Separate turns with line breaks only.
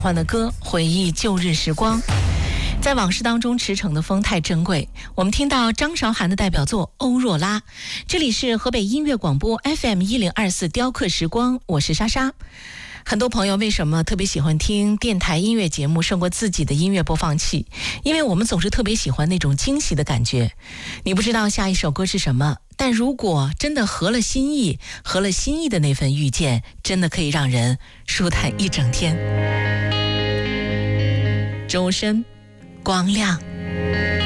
欢的歌，回忆旧日时光。在往事当中驰骋的风太珍贵，我们听到张韶涵的代表作《欧若拉》。这里是河北音乐广播 FM1024 雕刻时光，我是莎莎。很多朋友为什么特别喜欢听电台音乐节目胜过自己的音乐播放器？因为我们总是特别喜欢那种惊喜的感觉。你不知道下一首歌是什么，但如果真的合了心意的那份遇见，真的可以让人舒坦一整天。周深，光亮。